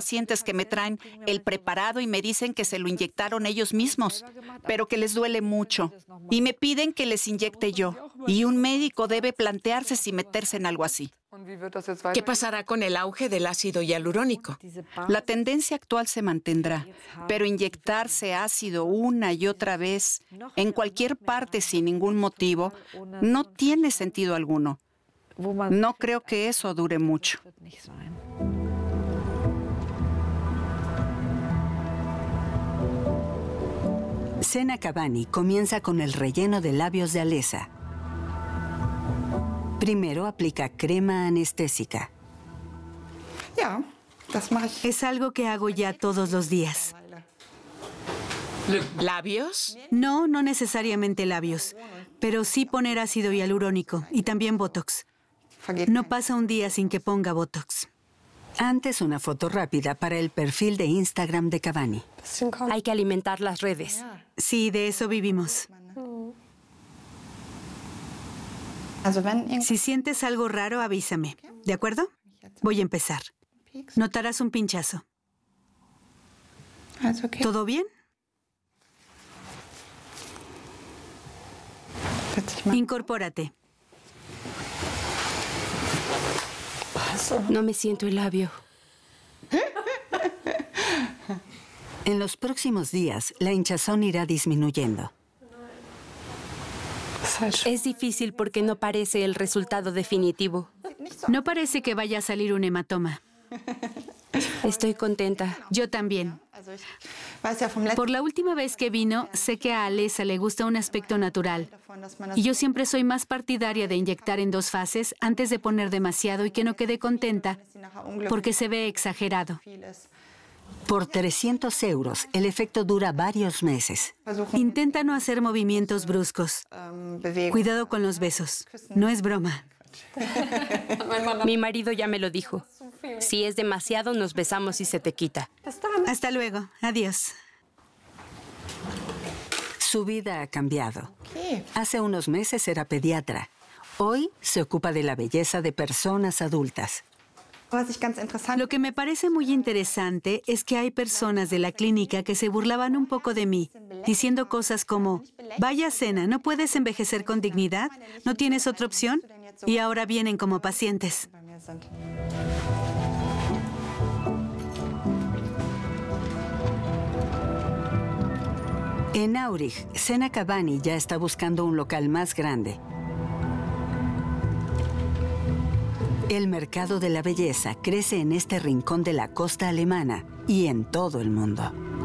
pacientes que me traen el preparado y me dicen que se lo inyectaron ellos mismos, pero que les duele mucho. Y me piden que les inyecte yo. Y un médico debe plantearse si meterse en algo así. ¿Qué pasará con el auge del ácido hialurónico? La tendencia actual se mantendrá, pero inyectarse ácido una y otra vez en cualquier parte sin ningún motivo no tiene sentido alguno. No creo que eso dure mucho. Senna Cavani comienza con el relleno de labios de Alessa. Primero aplica crema anestésica. Es algo que hago ya todos los días. ¿Labios? No, no necesariamente labios, pero sí poner ácido hialurónico y también Botox. No pasa un día sin que ponga Botox. Antes una foto rápida para el perfil de Instagram de Cavani. Hay que alimentar las redes. Sí, de eso vivimos. Si sientes algo raro, avísame. ¿De acuerdo? Voy a empezar. Notarás un pinchazo. ¿Todo bien? Incorpórate. No me siento el labio. En los próximos días, la hinchazón irá disminuyendo. Es difícil porque no parece el resultado definitivo. No parece que vaya a salir un hematoma. Estoy contenta. Yo también. Por la última vez que vino, sé que a Alessa le gusta un aspecto natural. Y yo siempre soy más partidaria de inyectar en 2 fases antes de poner demasiado y que no quede contenta, porque se ve exagerado. Por 300 €, el efecto dura varios meses. Intenta no hacer movimientos bruscos. Cuidado con los besos. No es broma. Mi marido ya me lo dijo. Si es demasiado, nos besamos y se te quita. Hasta luego. Adiós. Su vida ha cambiado. Hace unos meses era pediatra. Hoy se ocupa de la belleza de personas adultas. Lo que me parece muy interesante es que hay personas de la clínica que se burlaban un poco de mí, diciendo cosas como, vaya Senna, ¿no puedes envejecer con dignidad? ¿No tienes otra opción? Y ahora vienen como pacientes. En Aurich, Senna Cavani ya está buscando un local más grande. El mercado de la belleza crece en este rincón de la costa alemana y en todo el mundo.